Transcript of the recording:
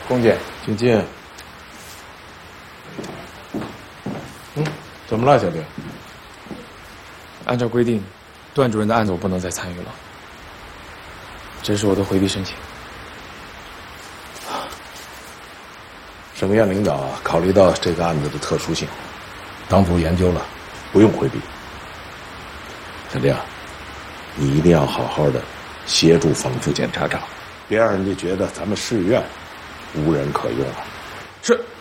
龚姐， 请进。怎么了，小丁？ 按照规定，段主任的案子我不能再参与了，这是我的回避申请。 省院领导考虑到这个案子的特殊性，党组研究了，不用回避。小丁，你一定要好好的协助冯副检察长，别让人家觉得咱们市院无人可用啊。 是。